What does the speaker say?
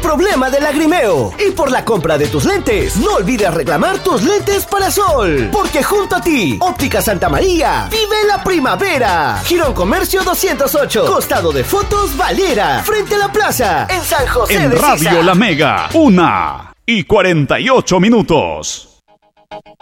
problema del lagrimeo. Y por la compra de tus lentes, no olvides reclamar tus lentes para sol. Porque junto a ti, Óptica Santa María, vive la primavera. Girón Comercio 208, costado de Fotos Valera, frente a la plaza, en San José en de Radio Sisa. La Mega, 1:48.